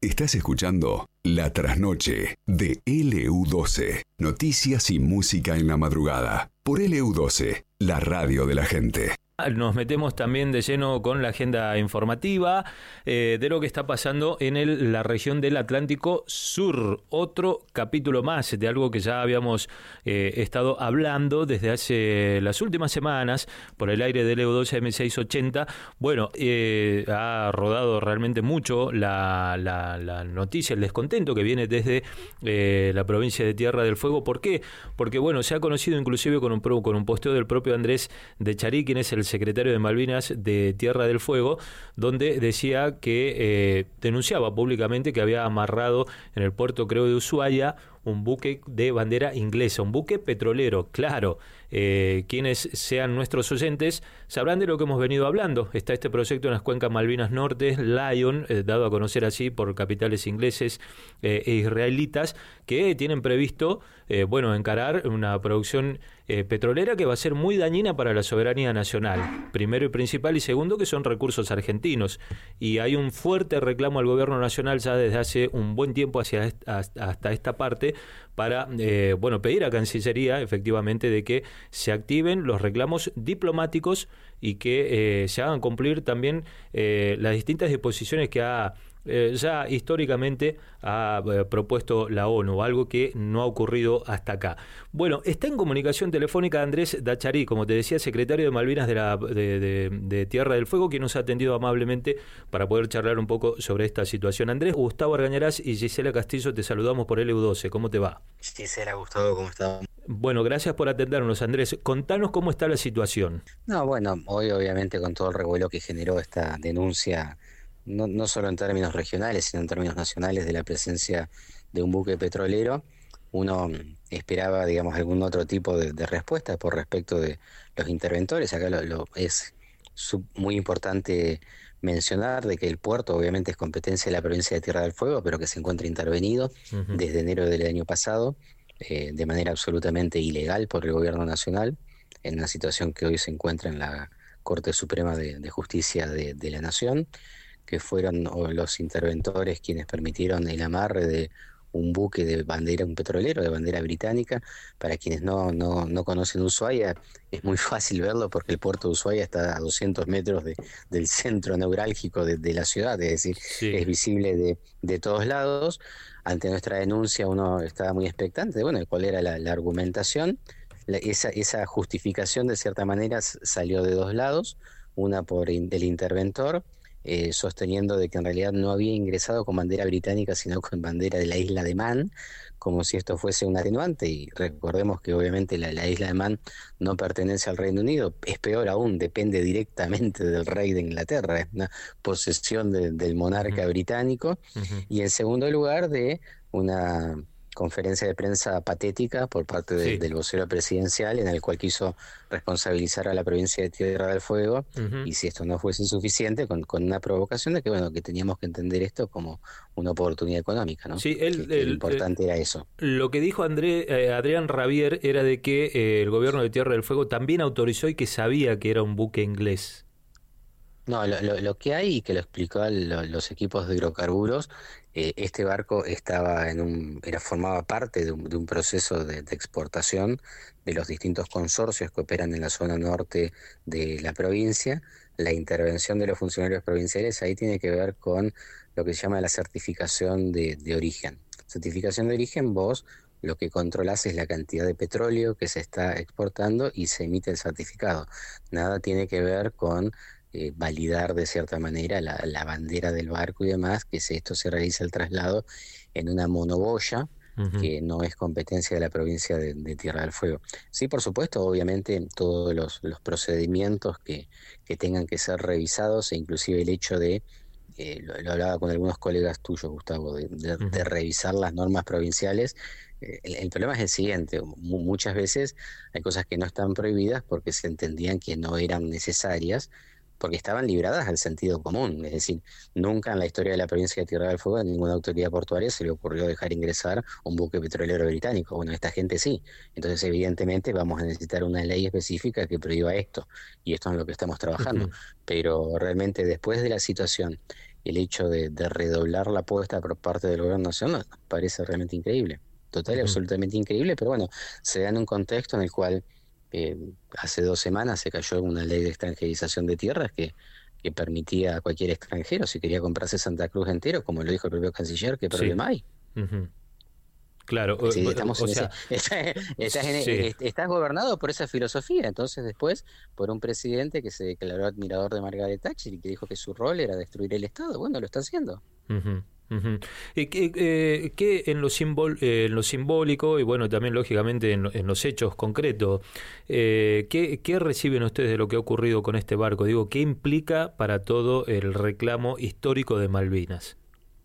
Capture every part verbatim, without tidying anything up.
Estás escuchando La Trasnoche de L U doce. Noticias y música en la madrugada. Por L U doce, la radio de la gente. Nos metemos también de lleno con la agenda informativa eh, de lo que está pasando en el, la región del Atlántico Sur. Otro capítulo más de algo que ya habíamos eh, estado hablando desde hace las últimas semanas por el aire de L U doce M seiscientos ochenta. Bueno, eh, ha rodado realmente mucho la, la, la noticia, el descontento que viene desde eh, la provincia de Tierra del Fuego. ¿Por qué? Porque bueno, se ha conocido inclusive con un, con un posteo del propio Andrés de Charí, quien es el secretario de Malvinas de Tierra del Fuego, donde decía que eh, denunciaba públicamente que había amarrado en el puerto, creo, de Ushuaia un buque de bandera inglesa, un buque petrolero. Claro, eh, quienes sean nuestros oyentes sabrán de lo que hemos venido hablando. Está este proyecto en las cuencas Malvinas Norte, Lion, eh, dado a conocer así por capitales ingleses eh, e israelitas, que tienen previsto, eh, bueno, encarar una producción eh, petrolera que va a ser muy dañina para la soberanía nacional, primero y principal, y segundo, que son recursos argentinos. Y hay un fuerte reclamo al gobierno nacional ya desde hace un buen tiempo hacia esta, hasta esta parte, para eh, bueno, pedir a Cancillería efectivamente de que se activen los reclamos diplomáticos y que eh, se hagan cumplir también eh, las distintas disposiciones que ha eh, ya históricamente ha eh, propuesto la ONU, algo que no ha ocurrido hasta acá. Bueno, está en comunicación telefónica Andrés Dacharí, como te decía, secretario de Malvinas de, la, de, de, de Tierra del Fuego, quien nos ha atendido amablemente para poder charlar un poco sobre esta situación. Andrés, Gustavo Argañarás y Gisela Castillo, te saludamos por L U doce. ¿Cómo te va? Gisela, Gustavo, ¿cómo estás? Bueno, gracias por atendernos, Andrés. Contanos cómo está la situación. No, bueno, hoy obviamente con todo el revuelo que generó esta denuncia, no, no solo en términos regionales, sino en términos nacionales, de la presencia de un buque petrolero, uno esperaba, digamos, algún otro tipo de, de respuesta por respecto de los interventores. Acá lo, lo es sub, muy importante mencionar de que el puerto obviamente es competencia de la provincia de Tierra del Fuego, pero que se encuentra intervenido uh-huh. desde enero del año pasado, eh, de manera absolutamente ilegal por el gobierno nacional, en una situación que hoy se encuentra en la Corte Suprema de, de Justicia de, de la Nación, que fueron los interventores quienes permitieron el amarre de un buque de bandera, un petrolero de bandera británica. Para quienes no, no, no conocen Ushuaia, es muy fácil verlo porque el puerto de Ushuaia está a doscientos metros de, del centro neurálgico de, de la ciudad, es decir, sí. es visible de, de todos lados. Ante nuestra denuncia uno estaba muy expectante de, bueno, de cuál era la, la argumentación. La, esa, esa justificación de cierta manera salió de dos lados, una por in, el interventor, Eh, sosteniendo de que en realidad no había ingresado con bandera británica sino con bandera de la isla de Man, como si esto fuese un atenuante. Y recordemos que obviamente la, la isla de Man no pertenece al Reino Unido, es peor aún, depende directamente del rey de Inglaterra, es una posesión de, del monarca uh-huh. británico. Uh-huh. Y en segundo lugar, de una conferencia de prensa patética por parte de, sí. del vocero presidencial, en el cual quiso responsabilizar a la provincia de Tierra del Fuego, uh-huh. y si esto no fuese suficiente, con, con una provocación de que bueno que teníamos que entender esto como una oportunidad económica, ¿no? Sí, el, que, el, lo importante el, era eso. Lo que dijo André, eh, Adrián Rabier era de que eh, el gobierno de Tierra del Fuego también autorizó y que sabía que era un buque inglés. No, lo, lo, lo que hay, y que lo explicó lo, los equipos de hidrocarburos, eh, este barco estaba en un, era formaba parte de un, de un proceso de, de exportación de los distintos consorcios que operan en la zona norte de la provincia. La intervención de los funcionarios provinciales ahí tiene que ver con lo que se llama la certificación de, de origen. Certificación de origen, vos lo que controlás es la cantidad de petróleo que se está exportando y se emite el certificado. Nada tiene que ver con Eh, validar de cierta manera la, la bandera del barco y demás, que si esto se realiza el traslado en una monoboya, uh-huh. que no es competencia de la provincia de, de Tierra del Fuego. Sí, por supuesto, obviamente todos los, los procedimientos que, que tengan que ser revisados, e inclusive el hecho de, eh, lo, lo hablaba con algunos colegas tuyos, Gustavo, de, de, uh-huh. de revisar las normas provinciales. Eh, el, el problema es el siguiente: M- muchas veces hay cosas que no están prohibidas porque se entendían que no eran necesarias, porque estaban libradas al sentido común. Es decir, nunca en la historia de la provincia de Tierra del Fuego a ninguna autoridad portuaria se le ocurrió dejar ingresar un buque petrolero británico. Bueno, a esta gente sí. Entonces, evidentemente, vamos a necesitar una ley específica que prohíba esto, y esto es en lo que estamos trabajando. Uh-huh. Pero realmente, después de la situación el hecho de, de redoblar la apuesta por parte del gobierno nacional nos parece realmente increíble, total y Ujú. absolutamente increíble, pero bueno, se da en un contexto en el cual eh, hace dos semanas se cayó una ley de extranjerización de tierras que, que permitía a cualquier extranjero, si quería comprarse Santa Cruz entero, como lo dijo el propio canciller, ¿qué Sí. problema hay? Ujú. Claro, Es o, decir, estamos o en ese, sea, estás, en- sí. est- estás gobernado por esa filosofía, entonces después por un presidente que se declaró admirador de Margaret Thatcher y que dijo que su rol era destruir el Estado, bueno, lo está haciendo. Ujú, ujú. ¿Y qué, eh, qué en lo simbol, eh, en lo simbólico y bueno, también lógicamente en, lo- en los hechos concretos, eh, ¿qué, qué reciben ustedes de lo que ha ocurrido con este barco? Digo, ¿qué implica para todo el reclamo histórico de Malvinas?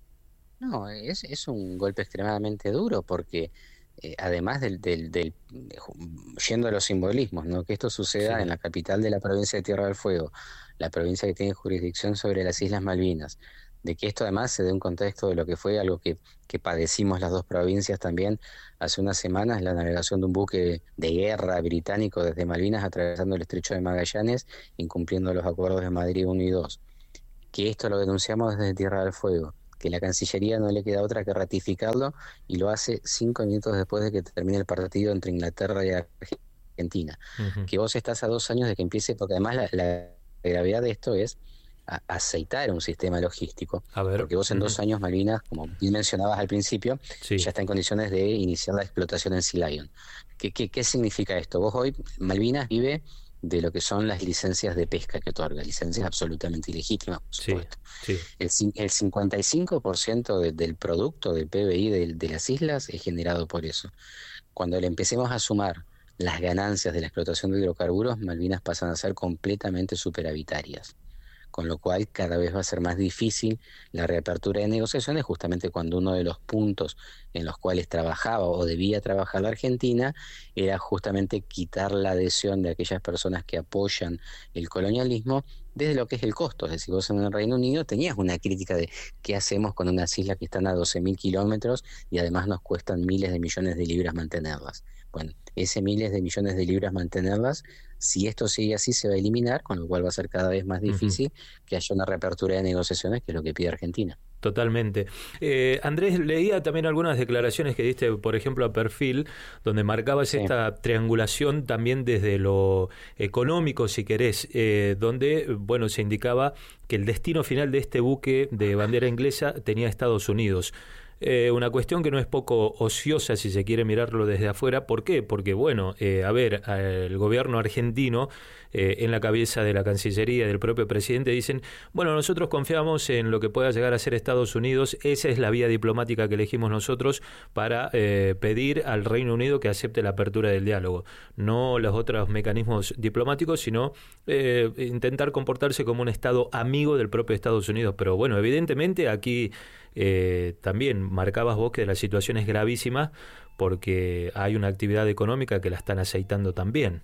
No, es, es un golpe extremadamente duro porque eh, además del, del, del- yendo a los simbolismos, ¿no? Que esto suceda en Sí, la capital de la provincia de Tierra del Fuego, la provincia que tiene jurisdicción sobre las Islas Malvinas, de que esto además se dé un contexto de lo que fue algo que, que padecimos las dos provincias también hace unas semanas, la navegación de un buque de guerra británico desde Malvinas atravesando el estrecho de Magallanes, incumpliendo los acuerdos de Madrid uno y dos, que esto lo denunciamos desde Tierra del Fuego, que la Cancillería no le queda otra que ratificarlo y lo hace cinco minutos después de que termine el partido entre Inglaterra y Argentina. ujú. Que vos estás a dos años de que empiece, porque además la, la gravedad de esto es a- aceitar un sistema logístico, A ver, porque vos en ujú. dos años, Malvinas, como bien mencionabas al principio, Sí, ya está en condiciones de iniciar la explotación en Sea Lion. ¿Qué, qué, qué significa esto? Vos hoy, Malvinas vive de lo que son las licencias de pesca que otorga, licencias absolutamente ilegítimas, por sí, supuesto. sí. El, cin- el cincuenta y cinco por ciento de- del producto del P B I de, de las islas es generado por eso. Cuando le empecemos a sumar las ganancias de la explotación de hidrocarburos, Malvinas pasan a ser completamente superavitarias, con lo cual cada vez va a ser más difícil la reapertura de negociaciones, justamente cuando uno de los puntos en los cuales trabajaba o debía trabajar la Argentina era justamente quitar la adhesión de aquellas personas que apoyan el colonialismo desde lo que es el costo. Es decir, vos en el Reino Unido tenías una crítica de qué hacemos con unas islas que están a doce mil kilómetros y además nos cuestan miles de millones de libras mantenerlas. Bueno, ese miles de millones de libras mantenerlas, si esto sigue así, se va a eliminar, con lo cual va a ser cada vez más Ujú. difícil que haya una reapertura de negociaciones, que es lo que pide Argentina. Totalmente. Eh, Andrés, leía también algunas declaraciones que diste, por ejemplo, a Perfil, donde marcabas Sí. esta triangulación también desde lo económico, si querés, eh, donde, bueno, se indicaba que el destino final de este buque de bandera inglesa tenía Estados Unidos. Eh, una cuestión que no es poco ociosa si se quiere mirarlo desde afuera. ¿Por qué? Porque, bueno, eh, a ver, eh, el gobierno argentino, eh, en la cabeza de la Cancillería, del propio presidente, dicen, bueno, nosotros confiamos en lo que pueda llegar a ser Estados Unidos, esa es la vía diplomática que elegimos nosotros para eh, pedir al Reino Unido que acepte la apertura del diálogo. No los otros mecanismos diplomáticos, sino eh, intentar comportarse como un Estado amigo del propio Estados Unidos. Pero bueno, evidentemente aquí eh, también marcabas vos que la situación es gravísima porque hay una actividad económica que la están aceitando también.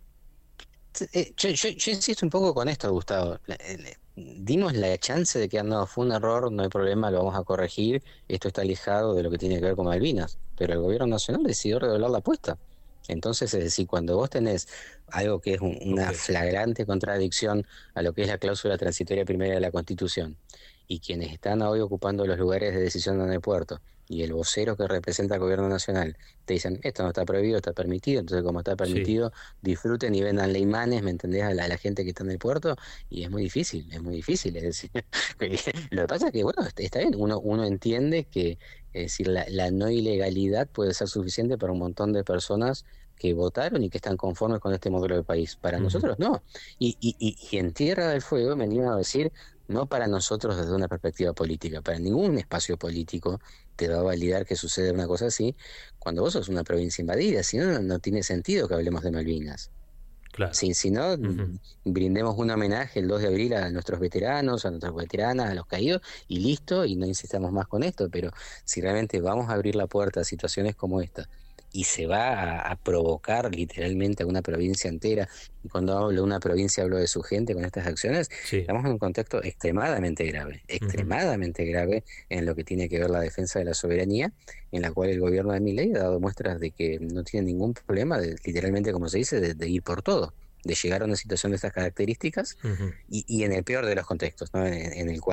Eh, yo, yo- yo insisto un poco con esto, Gustavo. La- el- Dimos la chance de que no, fue un error, no hay problema, lo vamos a corregir. Esto está alejado de lo que tiene que ver con Malvinas. Pero el gobierno nacional decidió redoblar la apuesta. Entonces, es decir, cuando vos tenés algo que es un- Ok, una flagrante contradicción a lo que es la cláusula transitoria primera de la Constitución, y quienes están hoy ocupando los lugares de decisión en el puerto, y el vocero que representa al gobierno nacional, te dicen, esto no está prohibido, está permitido, entonces como está sí. permitido, disfruten y vendan imanes, ¿me entendés? A la, a la gente que está en el puerto, y es muy difícil, es muy difícil, es decir, lo que pasa es que, bueno, está, está bien, uno, uno entiende que, es decir, la, la no ilegalidad puede ser suficiente para un montón de personas que votaron y que están conformes con este modelo de país. Para Ujú. nosotros no. Y, y, y, y en Tierra del Fuego me animo a decir, no para nosotros desde una perspectiva política, para ningún espacio político te va a validar que suceda una cosa así cuando vos sos una provincia invadida, si no, no, no tiene sentido que hablemos de Malvinas. Claro. Si, si no, Ujú. brindemos un homenaje el dos de abril a nuestros veteranos, a nuestras veteranas, a los caídos, y listo, y no insistamos más con esto, pero si realmente vamos a abrir la puerta a situaciones como esta, y se va a, a provocar literalmente a una provincia entera, y cuando hablo de una provincia hablo de su gente con estas acciones, Sí. estamos en un contexto extremadamente grave, Ujú. extremadamente grave en lo que tiene que ver la defensa de la soberanía, en la cual el gobierno de Milei ha dado muestras de que no tiene ningún problema, de, literalmente como se dice, de, de ir por todo, de llegar a una situación de estas características Ujú. y, y en el peor de los contextos, ¿no? En, en el cual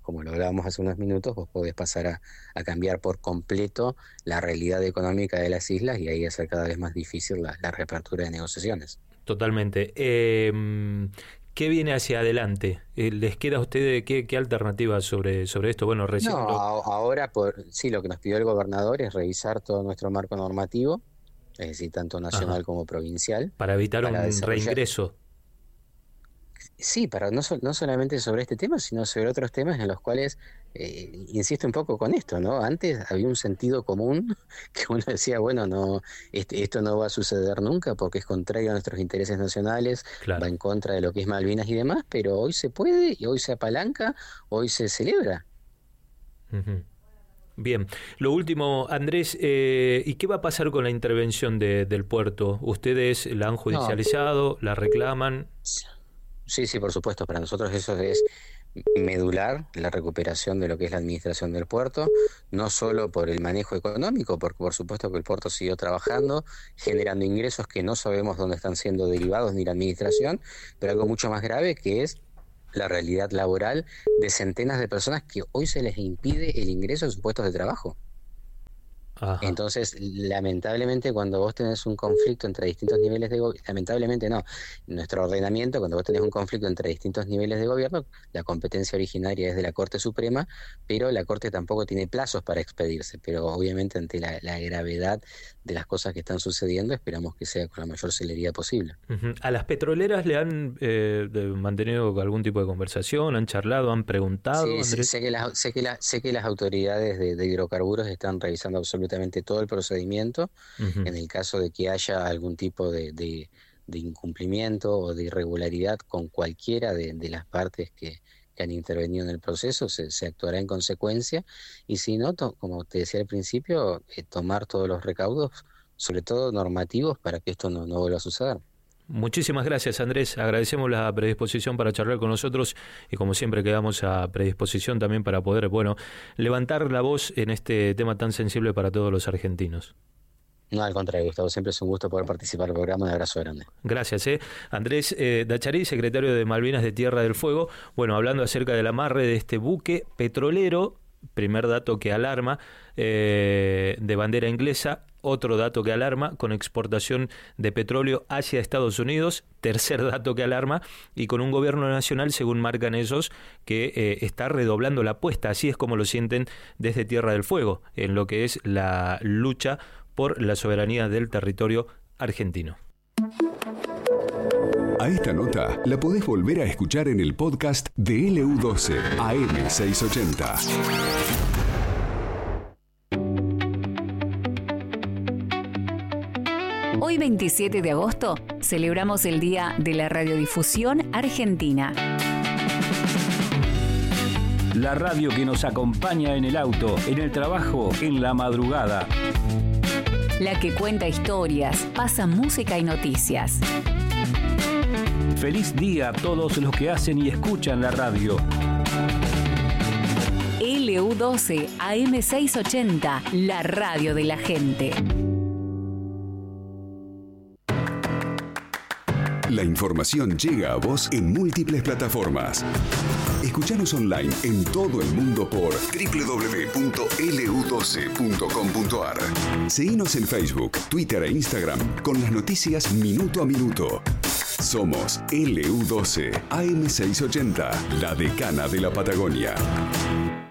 como lo hablábamos hace unos minutos, vos podés pasar a, a cambiar por completo la realidad económica de las islas y ahí hacer cada vez más difícil la, la reapertura de negociaciones. Totalmente. Eh, ¿Qué viene hacia adelante? ¿Les queda a ustedes qué, qué alternativas sobre, sobre esto? Bueno, recién No, lo... ahora por, sí, lo que nos pidió el gobernador es revisar todo nuestro marco normativo, es decir, tanto nacional Ajá. como provincial. Para evitar para un desarrollar... reingreso. Sí, para no, so, no solamente sobre este tema, sino sobre otros temas en los cuales, eh, insisto un poco con esto, ¿no? Antes había un sentido común que uno decía, bueno, no, este, esto no va a suceder nunca porque es contrario a nuestros intereses nacionales, claro. va en contra de lo que es Malvinas y demás, pero hoy se puede y hoy se apalanca, hoy se celebra. Uh-huh. Bien, lo último, Andrés, eh, ¿y qué va a pasar con la intervención de, del puerto? ¿Ustedes la han judicializado, no. la reclaman? Sí, sí, por supuesto, para nosotros eso es medular, la recuperación de lo que es la administración del puerto, no solo por el manejo económico, porque por supuesto que el puerto siguió trabajando, generando ingresos que no sabemos dónde están siendo derivados ni la administración, pero algo mucho más grave que es la realidad laboral de centenas de personas que hoy se les impide el ingreso a sus puestos de trabajo. Ajá. Entonces, lamentablemente, cuando vos tenés un conflicto entre distintos niveles de gobierno, lamentablemente no, en nuestro ordenamiento, cuando vos tenés un conflicto entre distintos niveles de gobierno, la competencia originaria es de la Corte Suprema, pero la Corte tampoco tiene plazos para expedirse, pero obviamente ante la, la gravedad de las cosas que están sucediendo, esperamos que sea con la mayor celeridad posible. Uh-huh. ¿A las petroleras le han eh, mantenido algún tipo de conversación? ¿Han charlado? ¿Han preguntado? Sí, sí sé, que las, sé, que la, sé que las autoridades de, de hidrocarburos están revisando absolutamente todo el procedimiento. Uh-huh. En el caso de que haya algún tipo de, de, de incumplimiento o de irregularidad con cualquiera de, de las partes que, que han intervenido en el proceso, se, se actuará en consecuencia, y si no, to, como te decía al principio, eh, tomar todos los recaudos, sobre todo normativos, para que esto no, no vuelva a suceder. Muchísimas gracias, Andrés. Agradecemos la predisposición para charlar con nosotros y como siempre quedamos a predisposición también para poder, bueno, levantar la voz en este tema tan sensible para todos los argentinos. No, al contrario, Gustavo, siempre es un gusto poder participar del programa. Un abrazo grande. Gracias. Eh. Andrés eh, Dacharí, secretario de Malvinas de Tierra del Fuego, bueno, hablando acerca del amarre de este buque petrolero, primer dato que alarma, eh, de bandera inglesa. Otro dato que alarma, con exportación de petróleo hacia Estados Unidos. Tercer dato que alarma, y con un gobierno nacional, según marcan ellos, que eh, está redoblando la apuesta. Así es como lo sienten desde Tierra del Fuego, en lo que es la lucha por la soberanía del territorio argentino. A esta nota la podés volver a escuchar en el podcast de L U doce A M seiscientos ochenta. Hoy, veintisiete de agosto, celebramos el Día de la Radiodifusión Argentina. La radio que nos acompaña en el auto, en el trabajo, en la madrugada. La que cuenta historias, pasa música y noticias. Feliz día a todos los que hacen y escuchan la radio. L U doce A M seiscientos ochenta, la radio de la gente. La información llega a vos en múltiples plataformas. Escuchanos online en todo el mundo por doble u doble u doble u punto L U doce punto com punto A R. Seguinos en Facebook, Twitter e Instagram con las noticias minuto a minuto. Somos L U doce A M seiscientos ochenta, la decana de la Patagonia.